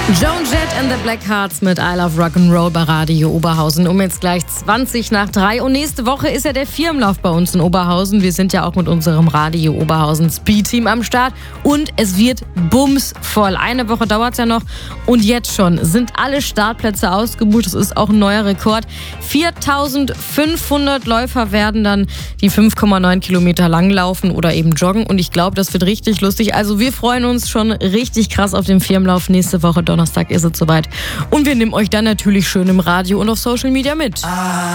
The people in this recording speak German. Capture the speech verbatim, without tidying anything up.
Joan Jett and the Blackhearts mit I Love Rock'n'Roll bei Radio Oberhausen. Um jetzt gleich zwanzig nach drei. Und nächste Woche ist ja der Firmenlauf bei uns in Oberhausen. Wir sind ja auch mit unserem Radio Oberhausen Speed Team am Start. Und es wird bumsvoll. Eine Woche dauert es ja noch. Und jetzt schon sind alle Startplätze ausgebucht. Das ist auch ein neuer Rekord. viertausendfünfhundert Läufer werden dann die fünf Komma neun Kilometer lang laufen oder eben joggen. Und ich glaube, das wird richtig lustig. Also wir freuen uns schon richtig krass auf den Firmenlauf nächste Woche. Donnerstag ist es soweit. Und wir nehmen euch dann natürlich schön im Radio und auf Social Media mit.